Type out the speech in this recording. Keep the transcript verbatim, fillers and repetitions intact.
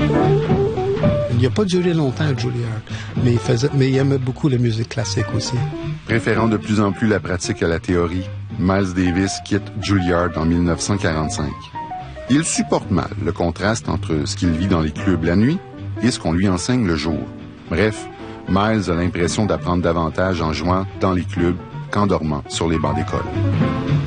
Il n'a pas duré longtemps à Juilliard, mais il, faisait, mais il aimait beaucoup la musique classique aussi. Préférant de plus en plus la pratique à la théorie, Miles Davis quitte Juilliard en mille neuf cent quarante-cinq. Il supporte mal le contraste entre ce qu'il vit dans les clubs la nuit et ce qu'on lui enseigne le jour. Bref, Miles a l'impression d'apprendre davantage en jouant dans les clubs qu'en dormant sur les bancs d'école.